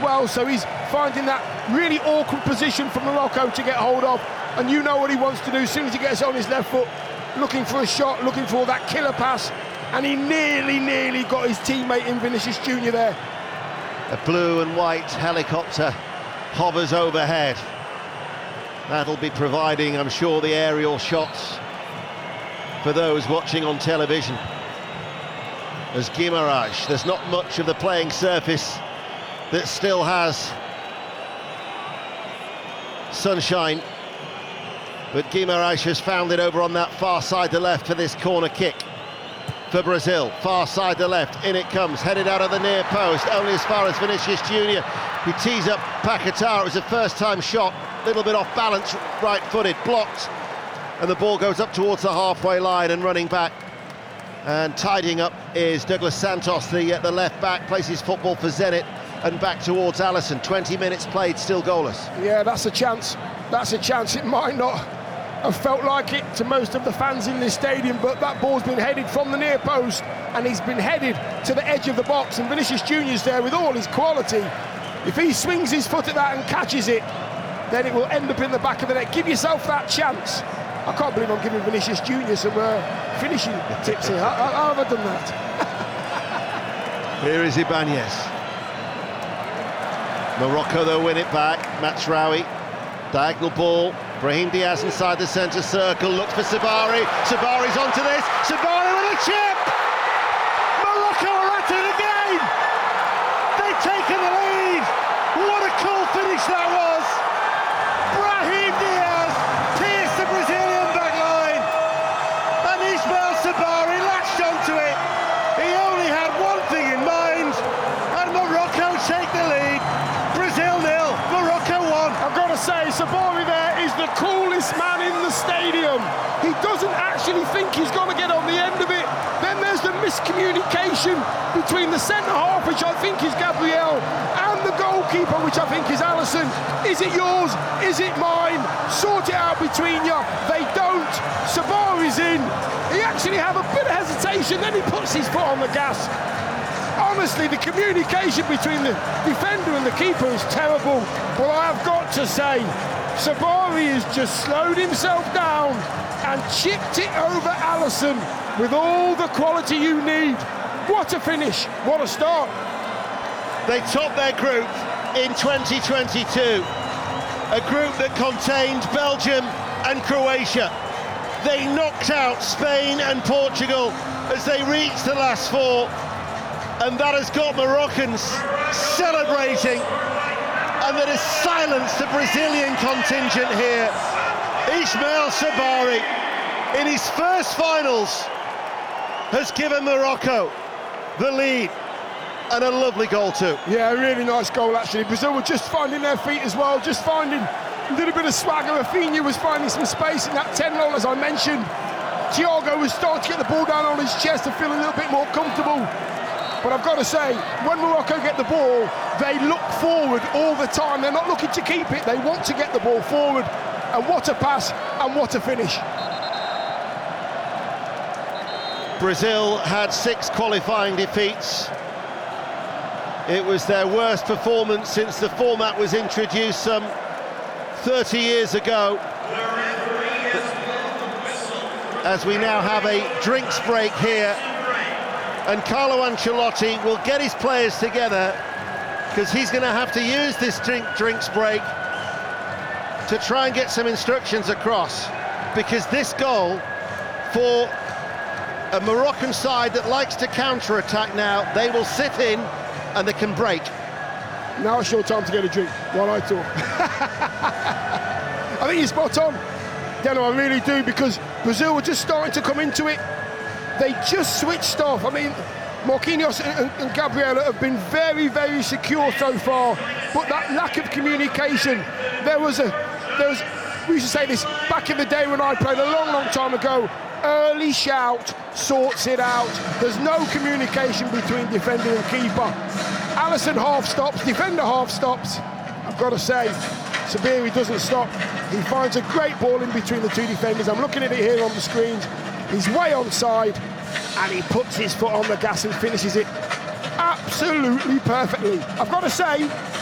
well, so he's finding that really awkward position for Morocco to get hold of, and you know what he wants to do as soon as he gets on his left foot, looking for a shot, looking for that killer pass, and he nearly got his teammate in Vinicius Junior there. A blue and white helicopter hovers overhead. That'll be providing, I'm sure, the aerial shots for those watching on television. As Guimaraes, there's not much of the playing surface that still has sunshine, but Guimaraes has found it over on that far side to left for this corner kick for Brazil. Far side to left, in it comes, headed out of the near post, only as far as Vinicius Junior, who tees up Paquetá. It was a first-time shot, a little bit off balance, right-footed, blocked, and the ball goes up towards the halfway line and running back. And tidying up is Douglas Santos, the left back, plays his football for Zenit and back towards Alisson. 20 minutes played, still goalless. Yeah, that's a chance. That's a chance. It might not have felt like it to most of the fans in this stadium, but that ball's been headed from the near post and he's been headed to the edge of the box, and Vinicius Junior's there with all his quality. If he swings his foot at that and catches it, then it will end up in the back of the net. Give yourself that chance. I can't believe I'm giving Vinicius Junior some finishing tips here. How have I done that? Here is Ibanez. Morocco, though, win it back. Mazraoui, diagonal ball. Brahim Diaz inside the centre circle, looks for Sabari. Sabari's onto this. Sabari with a chip! Morocco are at it again! They've taken the lead! What a cool finish that was! Brahim Diaz pierced the Brazilian backline, and Ismail Sabari latched onto it. He only had one thing in mind, and Morocco take the lead. Brazil 0, Morocco 1. I've got to say, Sabari there is the coolest man in the stadium. He doesn't actually think he's going to get on the end of it. Then there's the miscommunication between the centre-half, which I think is Gabriel, and the goalkeeper, which I think is Alisson. Is it yours? Is it mine? Sort it out between you. They don't. Sabari's in. He actually have a bit of hesitation, then he puts his foot on the gas. Honestly, the communication between the defender and the keeper is terrible. But I have got to say, Sabari has just slowed himself down and chipped it over Alisson with all the quality you need. What a finish, what a start. They topped their group in 2022, a group that contained Belgium and Croatia. They knocked out Spain and Portugal as they reached the last four, and that has got Moroccans celebrating, and that has silenced the Brazilian contingent here. Ismail Sabari, in his first finals, has given Morocco the lead, and a lovely goal too. Yeah, a really nice goal actually. Brazil were just finding their feet as well, just finding a little bit of swagger. Rafinha was finding some space in that 10-0, as I mentioned. Thiago was starting to get the ball down on his chest and feel a little bit more comfortable. But I've got to say, when Morocco get the ball, they look forward all the time. They're not looking to keep it, they want to get the ball forward. And what a pass, and what a finish. Brazil had 6 qualifying defeats. It was their worst performance since the format was introduced some 30 years ago. As we now have a drinks break here, and Carlo Ancelotti will get his players together, because he's going to have to use this drinks break to try and get some instructions across, because this goal, for a Moroccan side that likes to counter-attack now, they will sit in and they can break. Now it's your time to get a drink while I talk. I think you're spot on, Deno, I really do, because Brazil were just starting to come into it. They just switched off. I mean, Marquinhos and Gabriel have been very, very secure so far, but that lack of communication, we used to say this back in the day when I played a long, long time ago, early shout sorts it out. There's no communication between defender and keeper. Alisson half stops, defender half stops. I've got to say, Sabiri doesn't stop. He finds a great ball in between the two defenders. I'm looking at it here on the screens. He's way onside, and he puts his foot on the gas and finishes it absolutely perfectly. I've got to say,